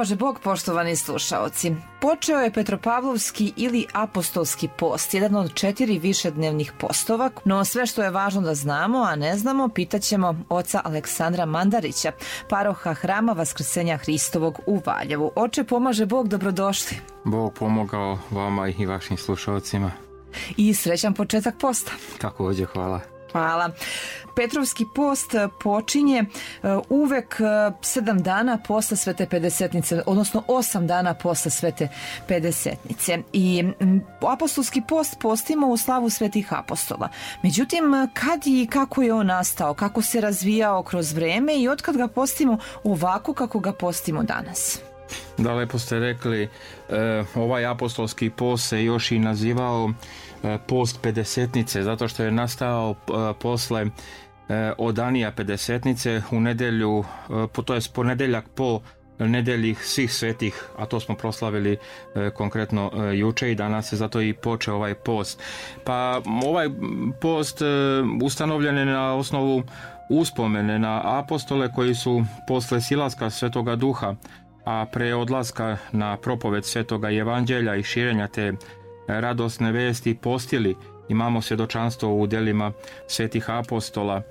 pomaže Bog, poštovani slušaoci. Počeo je Petropavlovski ili apostolski post, jedan od 4 višednevnih postova, no sve što je važno da znamo, a ne znamo, pitaćemo oca Aleksandra Mandarića, paroha Hrama Vaskrsenja Hristovog u Valjevu. Oče, pomaže Bog, dobrodošli. Bog pomogao vama i vašim slušalcima. I srećan početak posta. Također, hvala. Hvala. Petrovski post počinje uvek 7 dana posle Svete Pedesetnice, odnosno 8 dana posle Svete Pedesetnice. I apostolski post postimo u slavu svetih apostola. Međutim, kad i kako je on nastao, kako se razvijao kroz vreme i otkad ga postimo ovako kako ga postimo danas? Da, lepo ste rekli, ovaj apostolski post se još i nazivao post Pedesetnice, zato što je nastao posle odanija Pedesetnice u nedjelju, to je ponedjeljak po nedelji svih svetih, a to smo proslavili konkretno juče i danas je zato i počeo ovaj post. Pa ovaj post ustanovljen je na osnovu uspomene na apostole koji su posle silaska Svetoga Duha, a pre odlaska na propoved Svetoga Evanđelja i širenja te radosne vesti postili. Imamo svjedočanstvo u djelima svetih apostola.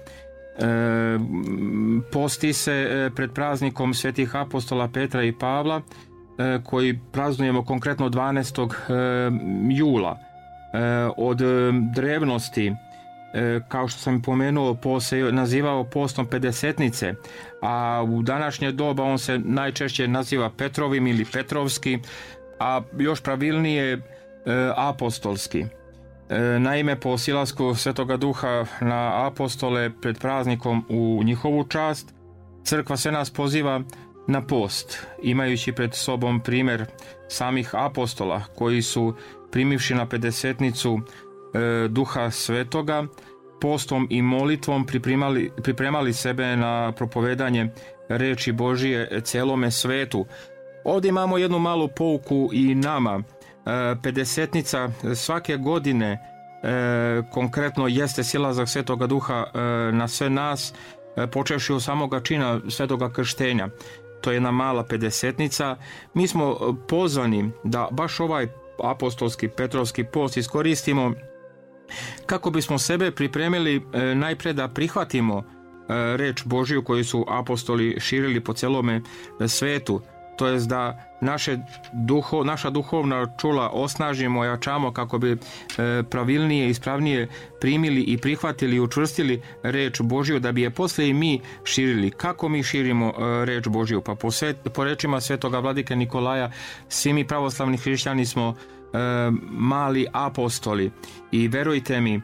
Posti se pred praznikom svetih apostola Petra i Pavla, koji praznujemo konkretno 12. jula. Od drevnosti, kao što sam pomenuo, post se nazivao postom Pedesetnice, a u današnje doba on se najčešće naziva Petrovim ili Petrovski, a još pravilnije apostolski. Naime, po silasku Svetoga Duha na apostole pred praznikom u njihovu čast, crkva se nas poziva na post, imajući pred sobom primjer samih apostola koji su primivši na Pedesetnicu Duha Svetoga, postom i molitvom pripremali sebe na propovedanje reči Božije cijelome svetu. Ovdje imamo jednu malu pouku i nama. Pedesetnica svake godine konkretno jeste silazak Svetoga Duha na sve nas, počevši od samoga čina Svetoga krštenja. To je jedna mala Pedesetnica. Mi smo pozvani da baš ovaj apostolski Petrovski post iskoristimo kako bismo sebe pripremili najprije da prihvatimo reč Božiju koju su apostoli širili po celome svetu, to jest da naša duhovna čula osnažimo, jačamo kako bi pravilnije, ispravnije primili i prihvatili i učvrstili reč Božiju, da bi je poslije i mi širili. Kako mi širimo reč Božiju? Pa po rečima svetoga vladike Nikolaja, svi mi pravoslavni hrišćani smo mali apostoli i verujte mi,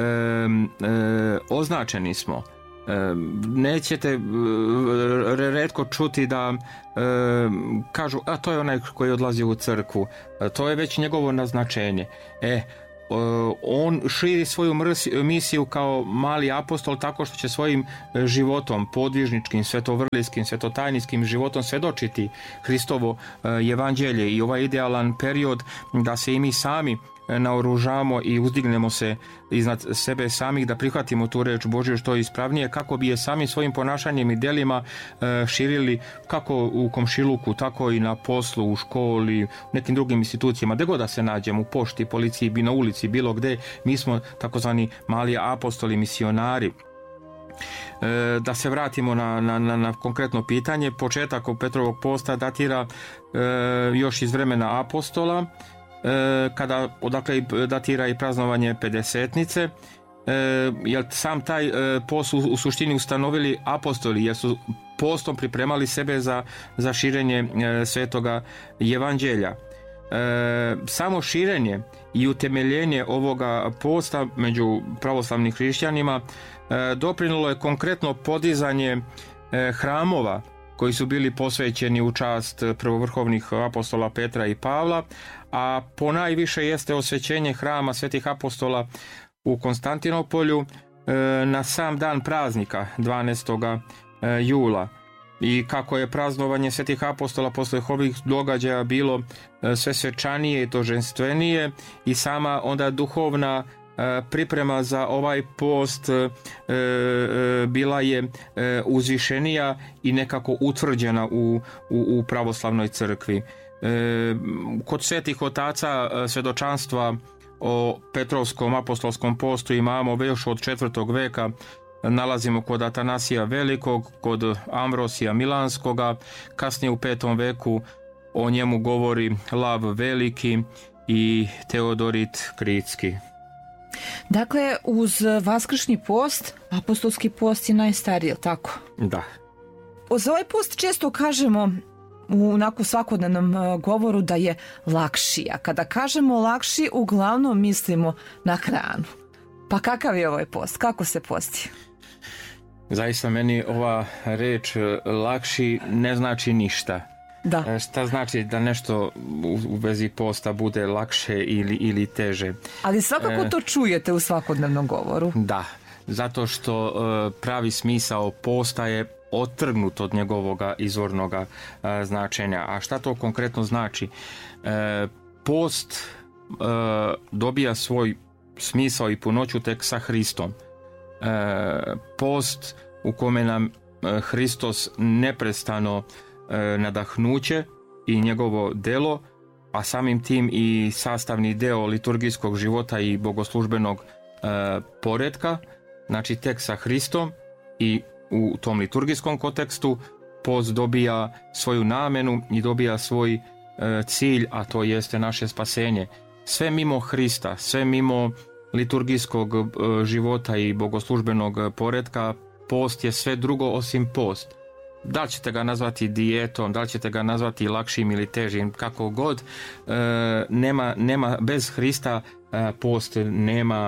označeni smo. Nećete retko čuti da kažu, a to je onaj koji odlazi u crkvu, to je već njegovo naznačenje. On širi svoju misiju kao mali apostol tako što će svojim životom, podvižničkim, svetovrlijskim, svetotajniskim životom svjedočiti Hristovo evanđelje i ovaj idealan period da se i mi sami naoružamo i uzdignemo se iznad sebe samih, da prihvatimo tu reč Božju što je ispravnije, kako bi je sami svojim ponašanjem i djelima širili kako u komšiluku, tako i na poslu, u školi, u nekim drugim institucijama, gdje god da se nađemo, u pošti, policiji, na ulici, bilo gdje. Mi smo takozvani mali apostoli, misionari. Da se vratimo na konkretno pitanje, početak Petrovog posta datira još iz vremena apostola, odakle datira i praznovanje Pedesetnice, jer sam taj post u suštini ustanovili apostoli, jer su postom pripremali sebe za širenje svetoga evanđelja. Samo širenje i utemeljenje ovoga posta među pravoslavnim hrišćanima doprinijelo je konkretno podizanje hramova koji su bili posvećeni u čast prvovrhovnih apostola Petra i Pavla, a ponajviše jeste osvećenje hrama svetih apostola u Konstantinopolju na sam dan praznika 12. jula. I kako je praznovanje svetih apostola posle ovih događaja bilo sve svečanije i toženstvenije i sama onda duhovna priprema za ovaj post bila je uzvišenija i nekako utvrđena u pravoslavnoj crkvi. Kod svetih otaca svjedočanstva o Petrovskom apostolskom postu imamo još od 4. veka. Nalazimo kod Atanasija Velikog, kod Ambrosija Milanskoga, kasnije u 5. veku o njemu govori Lav Veliki i Teodorit Kritski. Dakle, uz vaskršnji post, apostolski post je najstariji, je li tako? Da. Za ovaj post često kažemo u svakodnevnom govoru da je lakši, a kada kažemo lakši, uglavnom mislimo na hranu. Pa kakav je ovaj post? Kako se posti? Zaista meni ova reč lakši ne znači ništa. Da. Šta znači da nešto u vezi posta bude lakše ili teže? Ali svakako to čujete u svakodnevnom govoru. Da, zato što pravi smisao posta je otrgnut od njegovog izvornog značenja. A šta to konkretno znači? Post dobija svoj smisao i punoću tek sa Hristom. Post u kome nam Hristos neprestano nadahnuće i njegovo delo, a samim tim i sastavni deo liturgijskog života i bogoslužbenog poretka, znači tek sa Hristom i u tom liturgijskom kontekstu post dobija svoju namenu i dobija svoj cilj, a to jeste naše spasenje. Sve mimo Hrista, sve mimo liturgijskog života i bogoslužbenog poretka, post je sve drugo osim post. Da li ćete ga nazvati dijetom, da li ćete ga nazvati lakšim ili težim, kako god, nema bez Hrista post nema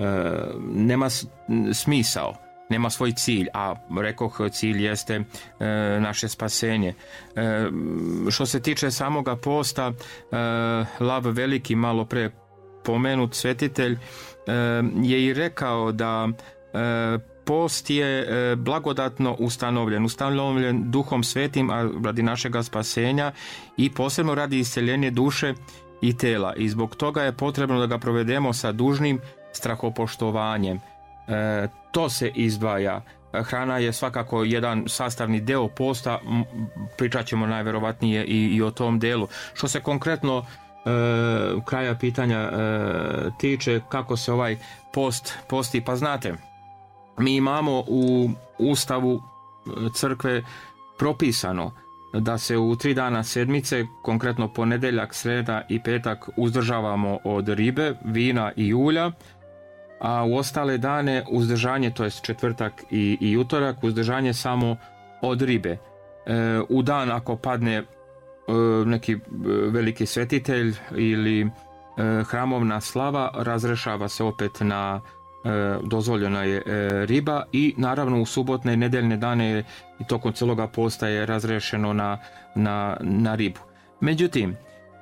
smisao, nema svoj cilj, a rekoh cilj jeste naše spasenje. Što se tiče samoga posta, Lav Veliki, malo pre pomenut svetitelj, je i rekao da post je blagodatno ustanovljen Duhom Svetim, a radi našega spasenja i posebno radi isceljenje duše i tela, i zbog toga je potrebno da ga provedemo sa dužnim strahopoštovanjem. To se izdvaja. Hrana je svakako jedan sastavni deo posta, pričat ćemo najverovatnije i o tom delu. Što se konkretno kraja pitanja tiče, kako se ovaj post posti, pa znate, mi imamo u Ustavu crkve propisano da se u 3 dana sedmice, konkretno ponedjeljak, sreda i petak, uzdržavamo od ribe, vina i ulja, a u ostale dane uzdržanje, to jest četvrtak i utorak, uzdržanje samo od ribe. U dan ako padne neki veliki svetitelj ili hramovna slava, razrešava se opet na dozvoljena je riba, i naravno u subotne i nedeljne dane je i tokom celoga posta je razrešeno na ribu. Međutim,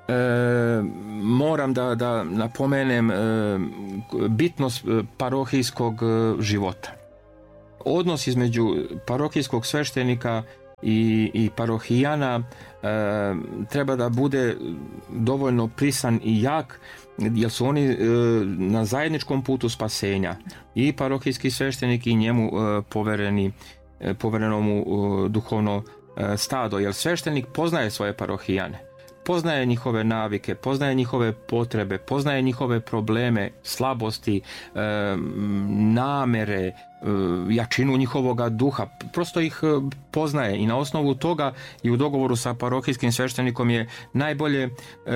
moram da napomenem bitnost parohijskog života. Odnos između parohijskog sveštenika i parohijana treba da bude dovoljno prisan i jak, jer su oni na zajedničkom putu spasenja, i parohijski sveštenik i njemu povereno mu duhovno stado, jer sveštenik poznaje svoje parohijane, poznaje njihove navike, poznaje njihove potrebe, poznaje njihove probleme, slabosti, namere, jačinu njihovoga duha, prosto ih poznaje, i na osnovu toga i u dogovoru sa parohijskim sveštenikom je najbolje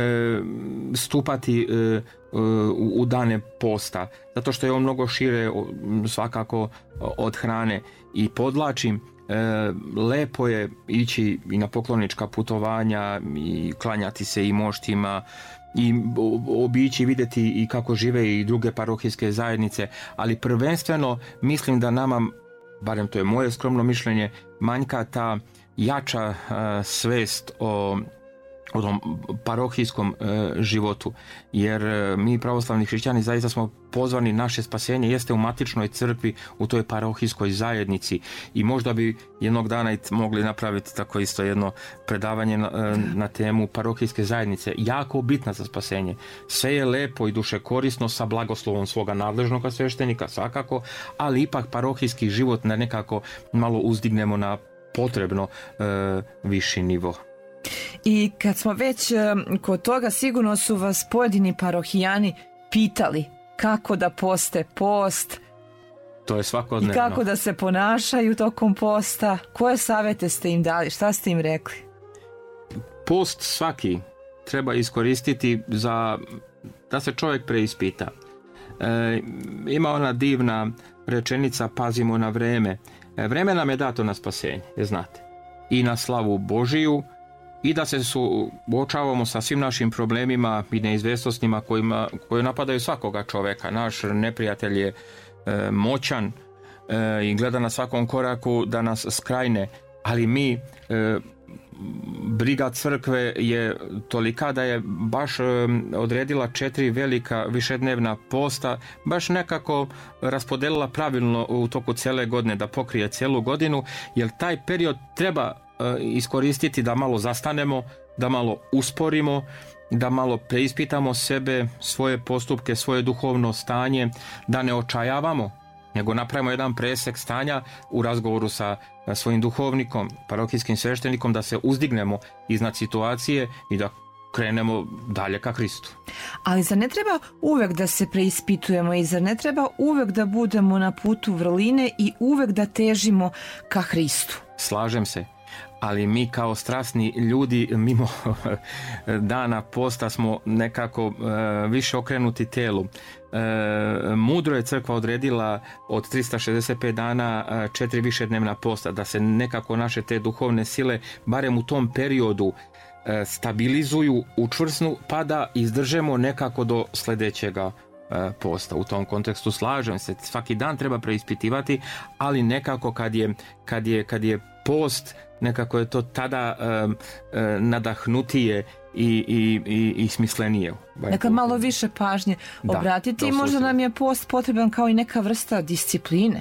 stupati u dane posta, zato što je on mnogo šire svakako od hrane. I podlačim, lepo je ići i na poklonička putovanja i klanjati se i moštima i obići, vidjeti i kako žive i druge parohijske zajednice, ali prvenstveno mislim da nama, barem to je moje skromno mišljenje, manjka ta jača svest o o tom parohijskom životu, jer mi pravoslavni hrišćani zaista smo pozvani, naše spasenje jeste u matičnoj crkvi, u toj parohijskoj zajednici, i možda bi jednog dana i mogli napraviti tako isto jedno predavanje na temu parohijske zajednice, jako bitna za spasenje. Sve je lepo i duše korisno sa blagoslovom svoga nadležnog sveštenika svakako, ali ipak parohijski život nekako malo uzdignemo na potrebno viši nivo. I kad smo već kod toga, sigurno su vas pojedini parohijani pitali kako da poste post, to je svakodnevno, i kako da se ponašaju tokom posta. Koje savjete ste im dali? Šta ste im rekli? Post svaki treba iskoristiti da se čovjek preispita. Ima ona divna rečenica, pazimo na vreme. Vreme nam je dato na spasenje, znate, i na slavu Božiju, i da se suočavamo sa svim našim problemima i neizvestostima koje napadaju svakoga čoveka. Naš neprijatelj je moćan i gleda na svakom koraku da nas skrajne, ali mi, briga crkve je tolika da je baš odredila 4 velika višednevna posta, baš nekako raspodelila pravilno u toku cijele godine da pokrije cijelu godinu, jer taj period treba iskoristiti da malo zastanemo, da malo usporimo, da malo preispitamo sebe, svoje postupke, svoje duhovno stanje, da ne očajavamo, nego napravimo jedan presek stanja u razgovoru sa svojim duhovnikom, parohijskim sveštenikom, da se uzdignemo iznad situacije i da krenemo dalje ka Hristu. Ali zar ne treba uvek da se preispitujemo i zar ne treba uvek da budemo na putu vrline i uvek da težimo ka Hristu? Slažem se. Ali mi kao strasni ljudi mimo dana posta smo nekako više okrenuti telu. Mudro je crkva odredila od 365 dana 4 višednevna posta, da se nekako naše te duhovne sile barem u tom periodu stabilizuju, učvrsnu, pa da izdržemo nekako do sljedećega posta. U tom kontekstu slažem se, svaki dan treba preispitivati, ali nekako kad je post, nekako je to tada nadahnutije i smislenije. Neka malo više pažnje obratiti, i možda nam je post potreban kao i neka vrsta discipline.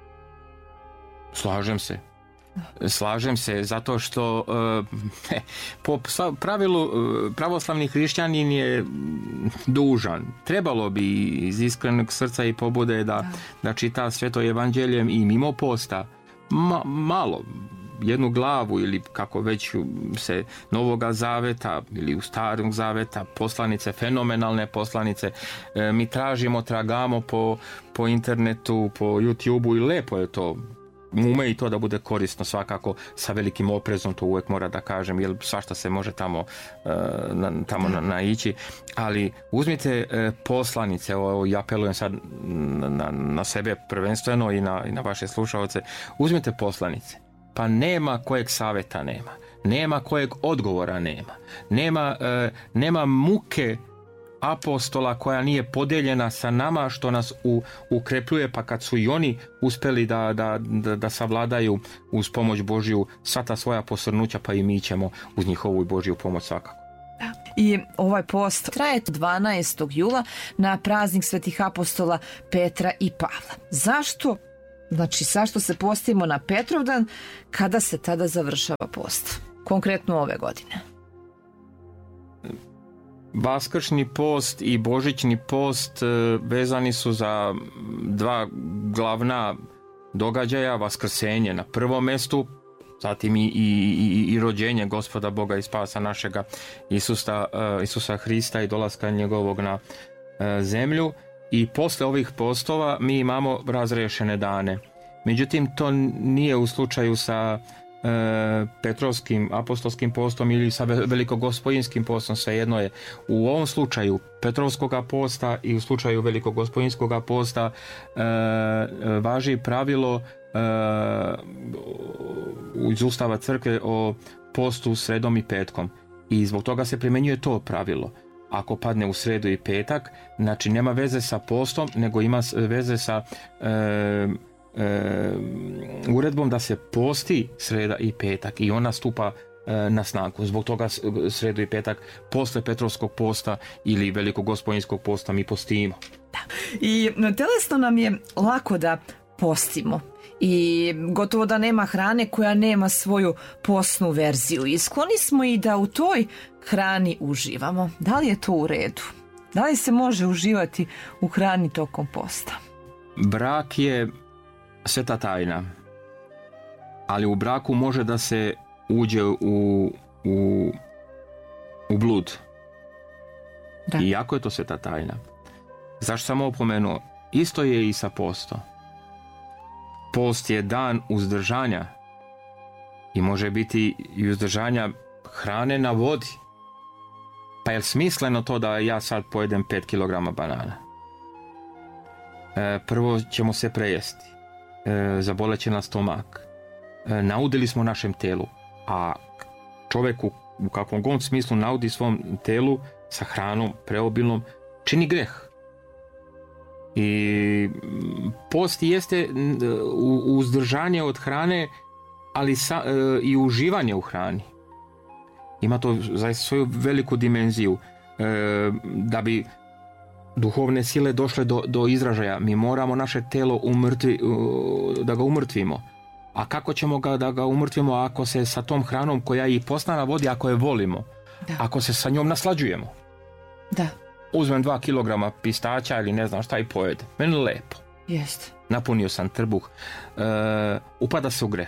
Slažem se, zato što po pravilu pravoslavni hrišćanin je dužan. Trebalo bi iz iskrenog srca i pobude da čita sveto evanđelje i mimo posta malo, jednu glavu ili kako već se Novoga zaveta ili u Starog zaveta, poslanice, fenomenalne poslanice, mi tražimo, tragamo po internetu, po YouTube-u, i lepo je to. Ume i to da bude korisno, svakako sa velikim oprezom, to uvijek mora da kažem, jer svašta se može tamo naići, ali uzmite poslanice, ja apelujem sad na sebe prvenstveno i na vaše slušalce, uzmite poslanice, pa nema kojeg savjeta nema kojeg odgovora nema muke apostola koja nije podeljena sa nama, što nas ukrepljuje, pa kad su i oni uspjeli da savladaju uz pomoć Božju sva ta svoja posrnuća, pa i mi ćemo uz njihovu Božju pomoć svakako. I ovaj post traje 12. jula na praznik svetih apostola Petra i Pavla. Zašto? Zašto se postimo na Petrovdan, kada se tada završava post? Konkretno ove godine. Vaskršnji post i božićni post vezani su za 2 glavna događaja, vaskrsenje na prvom mjestu, zatim i rođenje Gospoda Boga i spasa našega Isusa Hrista i dolaska njegovog na zemlju, i posle ovih postova mi imamo razrešene dane. Međutim, to nije u slučaju sa Petrovskim apostolskim postom ili sa velikogospojinjskim postom, svejedno je. U ovom slučaju Petrovskoga posta i u slučaju velikogospojinskoga posta važi pravilo iz Ustava crkve o postu sredom i petkom, i zbog toga se primjenjuje to pravilo. Ako padne u sredu i petak, znači nema veze sa postom, nego ima veze sa uredbom da se posti sreda i petak, i ona stupa na snagu. Zbog toga sredu i petak posle Petrovskog posta ili Velikog gospodinjskog posta mi postimo. Da. I telesno nam je lako da postimo i gotovo da nema hrane koja nema svoju postnu verziju i skloni smo i da u toj hrani uživamo. Da li je to u redu? Da li se može uživati u hrani tokom posta? Brak je sveta tajna, ali u braku može da se uđe u blud. Da. Iako je to sveta tajna. Zašto sam opomenuo? Isto je i sa postom. Post je dan uzdržanja i može biti i uzdržanja hrane na vodi. Pa je smisleno to da ja sad pojedem 5 kg banana? Prvo ćemo se prejesti. Zaboleće nas stomak. Naudili smo našem telu. A čovjek u kakvom god smislu naudi svom telu sa hranom preobilnom čini greh. I post jeste uzdržanje od hrane, ali i uživanje u hrani. Ima to zaista svoju veliku dimenziju. Da bi duhovne sile došle do izražaja, mi moramo naše telo da ga umrtvimo. A kako ćemo da ga umrtvimo ako se sa tom hranom koja i postna na vodi, ako je volimo, da. Ako se sa njom naslađujemo? Da. Uzmem 2 kilograma pistaća ili ne znam šta i pojedem. Meni lepo. Jeste. Napunio sam trbuh. Upada se u greh.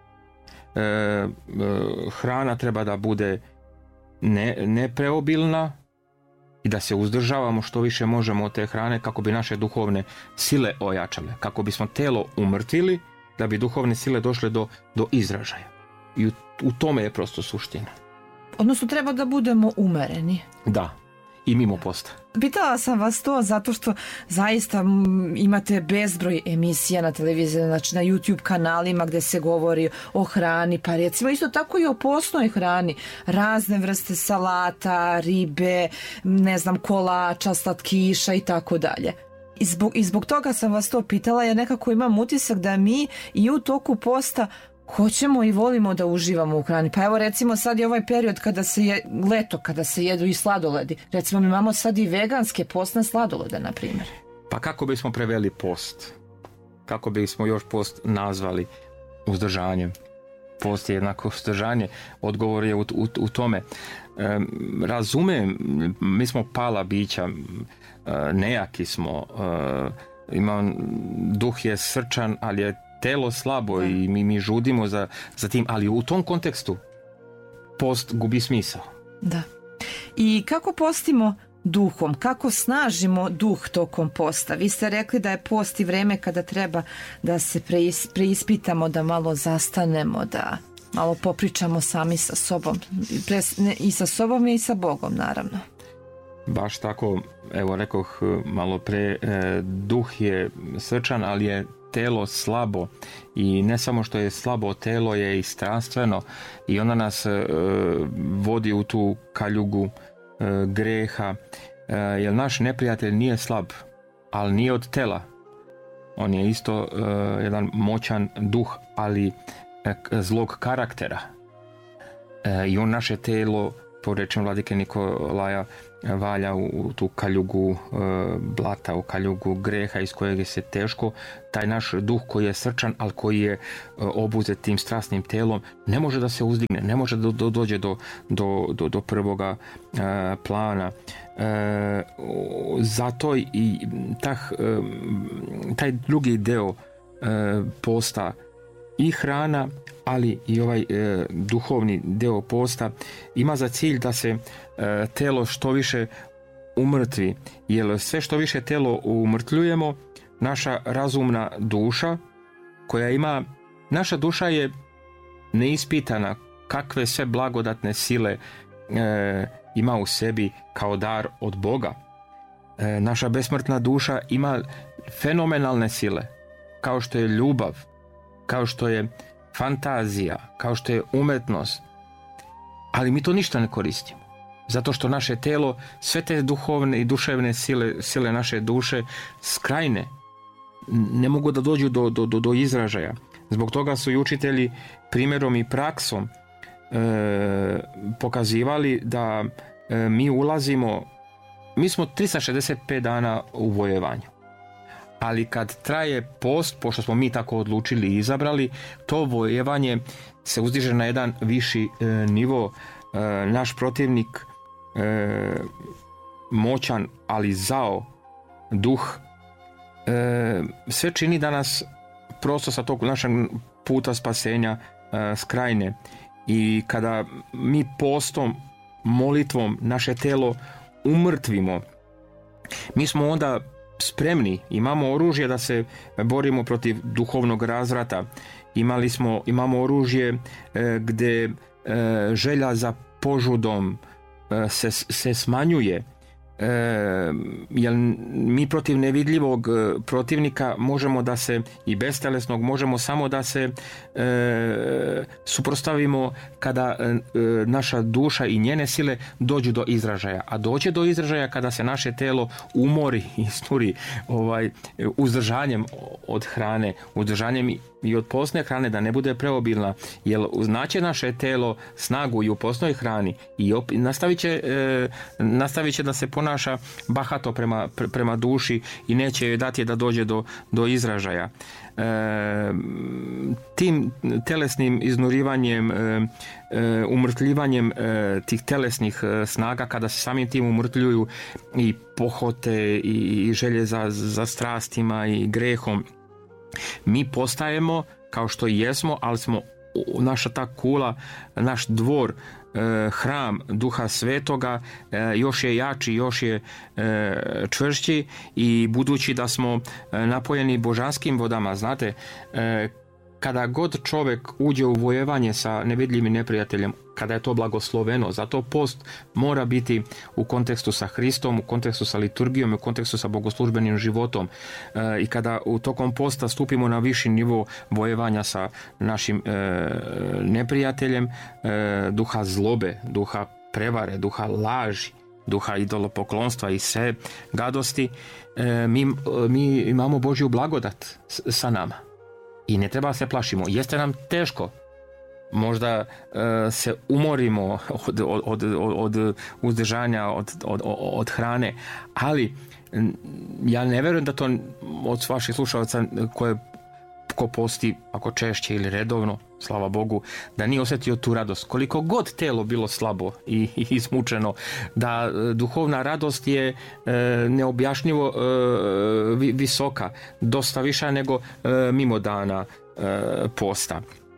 Hrana treba da bude nepreobilna i da se uzdržavamo što više možemo od te hrane kako bi naše duhovne sile ojačale. Kako bismo telo umrtvili da bi duhovne sile došle do izražaja. I u tome je prosto suština. Odnosno treba da budemo umereni. Da. I mimo posta. Pitala sam vas to zato što zaista imate bezbroj emisija na televiziji, znači na YouTube kanalima gdje se govori o hrani, pa recimo isto tako i o postnoj hrani. Razne vrste salata, ribe, ne znam, kolača, slatkiša i tako dalje. I zbog toga sam vas to pitala, jer nekako imam utisak da mi i u toku posta hoćemo i volimo da uživamo u hrani. Pa evo recimo sad je ovaj period leto, kada se jedu i sladoledi. Recimo mi imamo sad i veganske postne sladolede, na primjer. Pa kako bismo preveli post? Kako bismo još post nazvali? Uzdržanjem. Post je jednako uzdržanje. Odgovor je u tome. Razumem, mi smo pala bića, nejaki smo, duh je srčan, ali je telo slabo i mi žudimo za tim, ali u tom kontekstu post gubi smisao. Da. I kako postimo duhom? Kako snažimo duh tokom posta? Vi ste rekli da je post i vreme kada treba da se preispitamo, da malo zastanemo, da malo popričamo sami sa sobom. I sa sobom i sa Bogom, naravno. Baš tako, evo rekoh malo pre, duh je srčan, ali je telo slabo i ne samo što je slabo, telo je i strastveno i ona nas vodi u tu kaljugu greha, jer naš neprijatelj nije slab, ali nije od tela. On je isto jedan moćan duh, ali zlog karaktera. I on naše telo, po rečima vladike Nikolaja, valja u tu kaljugu blata, u kaljugu greha iz kojeg se teško, taj naš duh koji je srčan, ali koji je obuzet tim strasnim telom, ne može da se uzdigne, ne može da dođe do prvoga plana. Zato i taj drugi deo posta, i hrana, ali i ovaj duhovni deo posta ima za cilj da se telo što više umrtvi, jer sve što više telo umrtljujemo, naša razumna duša naša duša je neispitana kakve sve blagodatne sile ima u sebi kao dar od Boga. Naša besmrtna duša ima fenomenalne sile, kao što je ljubav, kao što je fantazija, kao što je umetnost, ali mi to ništa ne koristimo. Zato što naše telo, sve te duhovne i duševne sile naše duše skrajne, ne mogu da dođu do izražaja. Zbog toga su i učitelji primjerom i praksom pokazivali da mi smo 365 dana u vojevanju. Ali kad traje post, pošto smo mi tako odlučili i izabrali, to vojevanje se uzdiže na jedan viši nivo. Naš protivnik, moćan, ali zao duh, sve čini da nas prosto sa tog našeg puta spasenja skrajne. I kada mi postom, molitvom naše telo umrtvimo, mi smo onda spremni, imamo oružje da se borimo protiv duhovnog razvrata. Imamo oružje gdje želja za požudom se smanjuje, jer mi protiv nevidljivog protivnika možemo da se, i bestelesnog, možemo samo da se suprotstavimo kada naša duša i njene sile dođu do izražaja. A dođe do izražaja kada se naše telo umori i snuri uzdržanjem od hrane, uzdržanjem i od postne hrane, da ne bude preobilna, jer znaće naše telo snagu i u postnoj hrani i nastavit će da se ponaša bahato prema duši i neće joj dati da dođe do izražaja. Tim telesnim iznurivanjem, umrtljivanjem tih telesnih snaga, kada se samim tim umrtljuju i pohote i želje za strastima i grehom, mi postajemo kao što i jesmo, ali smo naša ta kula, naš dvor, hram Duha Svetoga još je jači, još je čvršći, i budući da smo napojeni božanskim vodama, znate, kada god čovjek uđe u vojevanje sa nevidljivim neprijateljem, kada je to blagosloveno, zato post mora biti u kontekstu sa Hristom, u kontekstu sa liturgijom, u kontekstu sa bogoslužbenim životom, i kada u tokom posta stupimo na viši nivo vojevanja sa našim neprijateljem, duha zlobe, duha prevare, duha laži, duha idolopoklonstva i sve gadosti, mi imamo Božju blagodat sa nama. I ne treba se plašimo. Jeste nam teško, možda se umorimo od uzdržanja, od hrane, ali ja ne vjerujem da to od vaših slušalaca ko posti, ako češće ili redovno, slava Bogu, da nije osjetio tu radost. Koliko god telo bilo slabo i izmučeno, da duhovna radost je neobjašnjivo visoka, dosta viša nego mimo dana posta.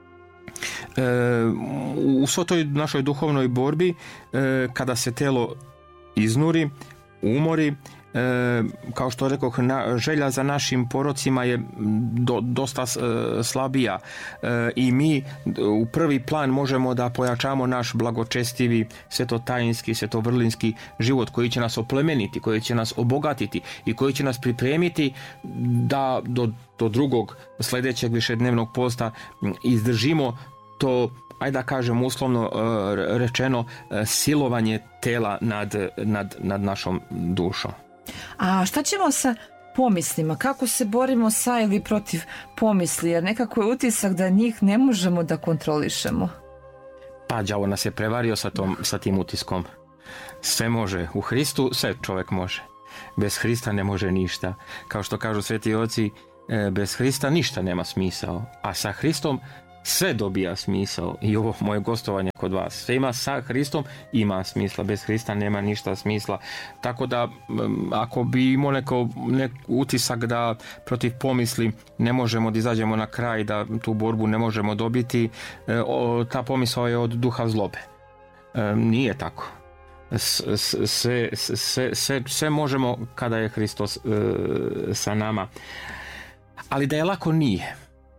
U svoj toj našoj duhovnoj borbi, kada se telo iznuri, umori, kao što rekoh, želja za našim porocima je dosta slabija, i mi u prvi plan možemo da pojačamo naš blagočestivi, svetotajinski, svetovrlinski život, koji će nas oplemeniti, koji će nas obogatiti i koji će nas pripremiti da do drugog sljedećeg višednevnog posta izdržimo to, ajde da kažem uslovno rečeno, silovanje tela nad našom dušom. A šta ćemo sa pomislima? Kako se borimo sa ili protiv pomisli? Jer nekako je utisak da njih ne možemo da kontrolišemo. Pa đavo nas je prevario sa tim utiskom. Sve može. U Hristu sve čovjek može. Bez Hrista ne može ništa. Kao što kažu sveti oci, bez Hrista ništa nema smisao. A sa Hristom sve dobija smisao. I ovo moje gostovanje kod vas, sve ima sa Hristom, ima smisla. Bez Hrista nema ništa smisla. Tako da, ako bi imao nek utisak da protiv pomisli ne možemo da izađemo na kraj, da tu borbu ne možemo dobiti, ta pomisao je od duha zlobe. Nije tako. Sve možemo kada je Hristos sa nama. Ali da je lako, nije.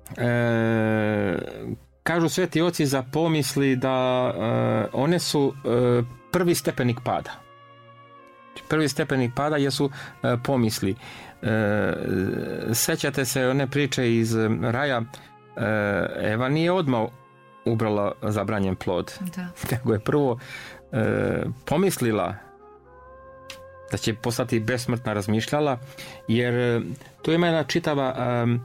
Kažu sveti oci za pomisli da one su prvi stepenik pada. Prvi stepenik pada jesu pomisli. Sećate se one priče iz raja, Eva nije odmah ubrala zabranjen plod, nego je prvo pomislila da će postati besmrtna, razmišljala, jer tu ima jedna čitava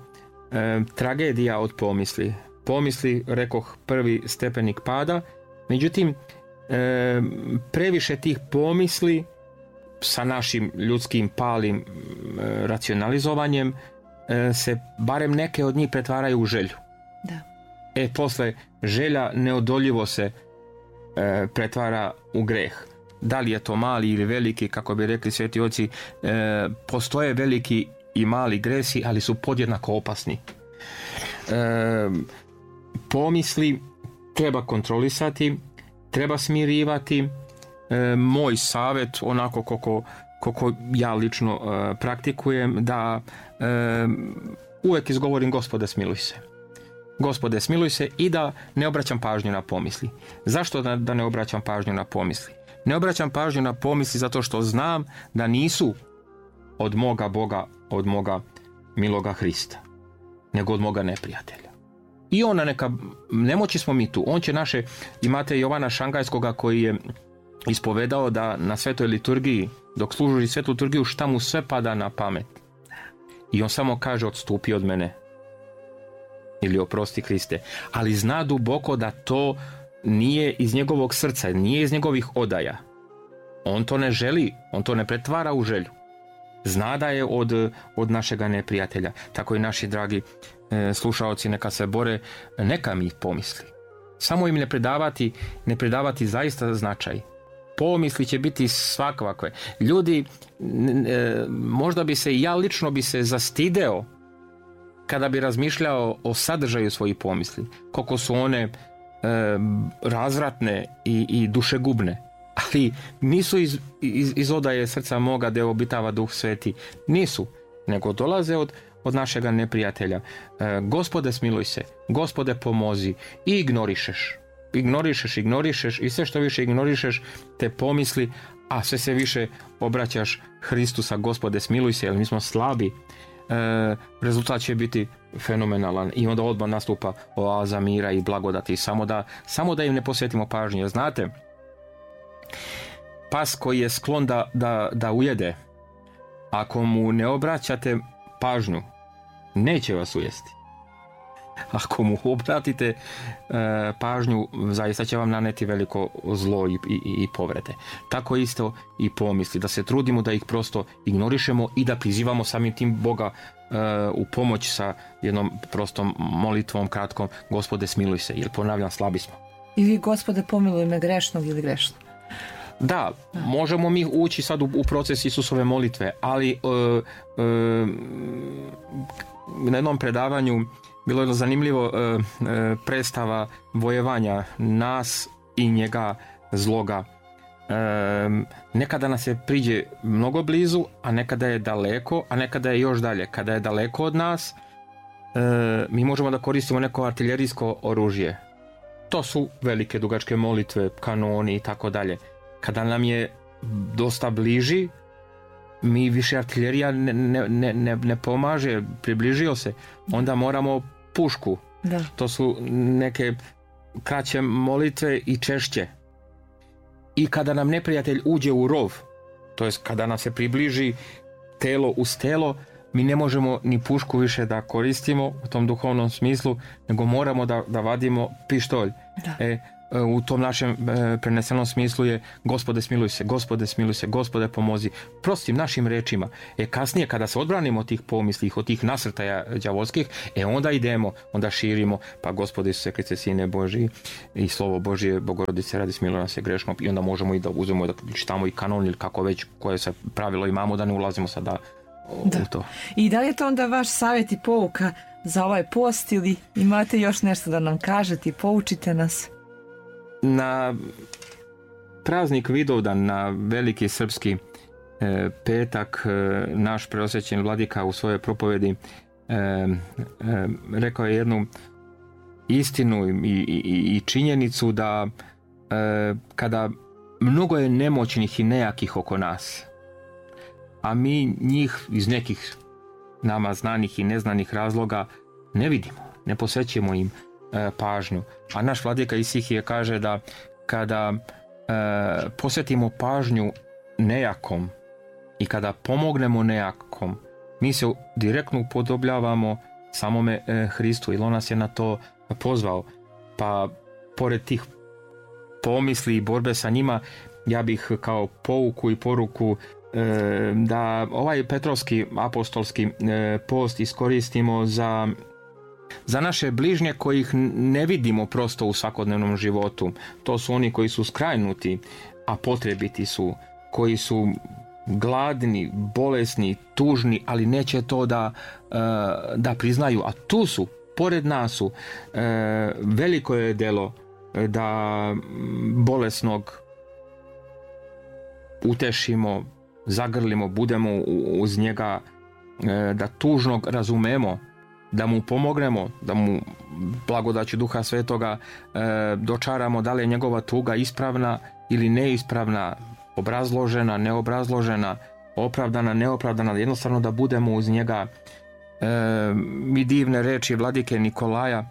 tragedija od pomisli. Pomisli, rekoh, prvi stepenik pada, Međutim, previše tih pomisli sa našim ljudskim palim racionalizovanjem se barem neke od njih pretvaraju u želju. Da. Posle želja neodoljivo se pretvara u greh. Da li je to mali ili veliki, kako bi rekli sveti oci, postoje veliki i mali gresi, ali su podjednako opasni. Pomisli treba kontrolisati, treba smirivati. Moj savjet, onako koliko ja lično praktikujem, da uvijek izgovorim Gospode smiluj se. Gospode smiluj se, i da ne obraćam pažnju na pomisli. Zašto da ne obraćam pažnju na pomisli? Ne obraćam pažnju na pomisli zato što znam da nisu od moga Boga, od moga miloga Hrista, nego od moga neprijatelja. I ona neka, nemoći smo mi tu. On će naše, imate Jovana Šangajskoga koji je ispovedao da na svetoj liturgiji, dok služi svetu liturgiju, šta mu sve pada na pamet. I on samo kaže odstupi od mene. Ili oprosti Hriste. Ali zna duboko da to nije iz njegovog srca, nije iz njegovih odaja. On to ne želi, on to ne pretvara u želju. Zna da je od našega neprijatelja. Tako i naši dragi slušaoci neka se bore, neka mi pomisli. Samo im ne predavati zaista značaj. Pomisli će biti svakakve. Ljudi, možda bi se, ja lično bi se zastideo kada bi razmišljao o sadržaju svojih pomisli. Koliko su one razvratne i dušegubne. Ali nisu iz odaje srca moga gdje obitava Duh Sveti. Nisu, nego dolaze od našega neprijatelja. Gospode smiluj se, Gospode pomozi, i ignorišeš i sve što više ignorišeš te pomisli, a sve se više obraćaš Hristusa, Gospode smiluj se, jer mi smo slabi. Rezultat će biti fenomenalan i onda odmah nastupa oaza mira i blagodati, samo da im ne posvetimo pažnje. Znate, pas koji je sklon da ujede, ako mu ne obraćate pažnju, neće vas ujesti. Ako mu obratite pažnju, zaista će vam naneti veliko zlo i povrede. Tako isto i pomisli, da se trudimo da ih prosto ignorišemo i da prizivamo samim tim Boga u pomoć sa jednom prostom molitvom kratkom, Gospode smiluj se, jer ponavljam, slabi smo. Ili Gospode pomiluj me grešnog ili grešno. Da, možemo mi ući sad u proces Isusove molitve, ali na jednom predavanju bilo je zanimljivo predstava vojevanja nas i njega zloga. Nekada nas se priđe mnogo blizu, a nekada je daleko, a nekada je još dalje. Kada je daleko od nas, mi možemo da koristimo neko artiljerijsko oružje. To su velike dugačke molitve, kanoni i tako dalje. Kada nam je dosta bliži, mi više artiljerija ne pomaže, približio se, onda moramo pušku. Da. To su neke kraće molitve i češće. I kada nam neprijatelj uđe u rov, to jest kada nam se približi telo uz telo, mi ne možemo ni pušku više da koristimo u tom duhovnom smislu, nego moramo da vadimo pištolj. Da. U tom našem prenesenom smislu je Gospode smiluj se, Gospode smiluj se, Gospode pomozi, prostim našim rečima. Kasnije kada se odbranimo od tih pomisli, od tih nasrtaja đavolskih, onda idemo, onda širimo, pa Gospode Isuse Kriste, Sine Božji i Slovo Božje, Bogorodice radi smiluj nas se grešnom, i onda možemo i da uzmemo da čitamo i kanon ili kako već koje se pravilo imamo, da ne ulazimo sada u to. I da li je to onda vaš savjet i pouka za ovaj post, ili imate još nešto da nam kažete i poučite nas? Na praznik Vidovdan, na veliki srpski petak, naš preosvećen vladika u svojoj propovedi rekao je jednu istinu i činjenicu da kada mnogo je nemoćnih i nejakih oko nas, a mi njih iz nekih nama znanih i neznanih razloga ne vidimo, ne posvećujemo im pažnju. A naš vladika Isihije kaže da kada posvetimo pažnju nejakom i kada pomognemo nejakom, mi se direktno upodobljavamo samome Hristu, jer on nas je na to pozvao. Pa pored tih pomisli i borbe sa njima, ja bih kao pouku i poruku da ovaj Petrovski apostolski post iskoristimo za naše bližnje kojih ne vidimo prosto u svakodnevnom životu. To su oni koji su skrajnuti, a potrebiti su, koji su gladni, bolesni, tužni, ali neće to da priznaju, a tu su, pored nas su. Veliko je delo da bolesnog utešimo, zagrlimo, budemo uz njega, da tužnog razumemo, da mu pomognemo, da mu blagodaću Duha Svetoga dočaramo da li je njegova tuga ispravna ili neispravna, obrazložena, neobrazložena, opravdana, neopravdana, jednostavno da budemo uz njega. Mi divne reči vladike Nikolaja,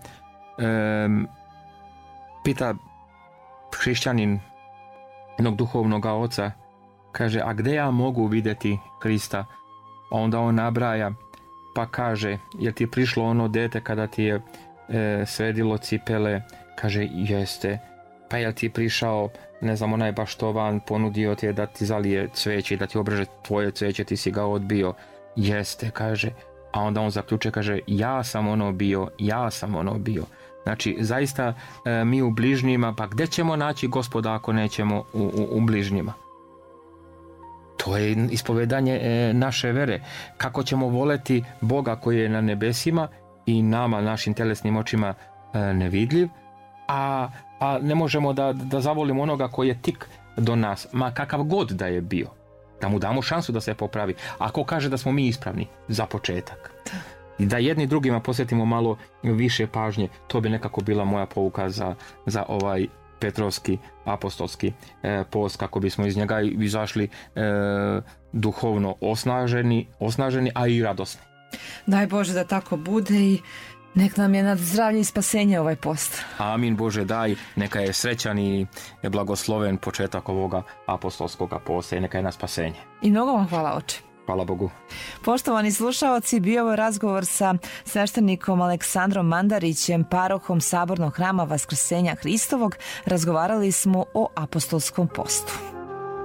pita hrišćanin jednog duhovnog oca, kaže, a gde ja mogu vidjeti Krista? Onda on nabraja, pa kaže, jel ti prišlo ono dete kada ti je sredilo cipele? Kaže, jeste. Pa jel ti prišao, ne znam, onaj baštovan, ponudio ti je da ti zalije cveće, da ti obrže tvoje cveće, ti si ga odbio? Jeste, kaže. A onda on zaključuje, kaže, ja sam ono bio. Znači, zaista mi u bližnjima, pa gdje ćemo naći Gospoda ako nećemo u bližnjima? To je ispovedanje naše vere. Kako ćemo voleti Boga koji je na nebesima i nama, našim telesnim očima nevidljiv, a ne možemo da zavolimo onoga koji je tik do nas, ma kakav god da je bio, da mu damo šansu da se popravi. Ako kaže da smo mi ispravni, za početak. I da jedni drugima posvetimo malo više pažnje, to bi nekako bila moja pouka za ovaj Petrovski apostolski post, kako bismo iz njega izašli duhovno osnaženi, a i radosni. Daj Bože da tako bude i nek nam je nad zdravlje i spasenje ovaj post. Amin Bože daj, neka je srećan i blagosloven početak ovoga apostolskoga posta i neka je na spasenje. I mnogo vam hvala, oče. Hvala Bogu. Poštovani slušaoci, bio je razgovor sa sveštenikom Aleksandrom Mandarićem, parohom Sabornog hrama Vaskrsenja Hristovog. Razgovarali smo o apostolskom postu.